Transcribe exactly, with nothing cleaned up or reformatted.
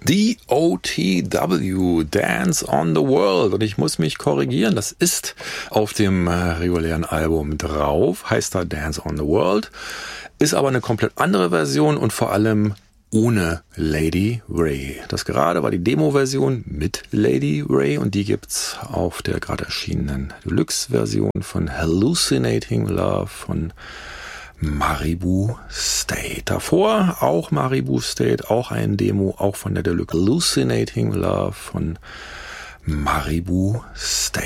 D O T W, Dance on the World. Und ich muss mich korrigieren, das ist auf dem äh, regulären Album drauf, heißt da Dance on the World, ist aber eine komplett andere Version und vor allem ohne Lady Ray. Das gerade war die Demo-Version mit Lady Ray und die gibt's auf der gerade erschienenen Deluxe-Version von Hallucinating Love von Maribu State. Davor auch Maribu State, auch ein Demo, auch von der Deluxe. Hallucinating Love von Maribu State.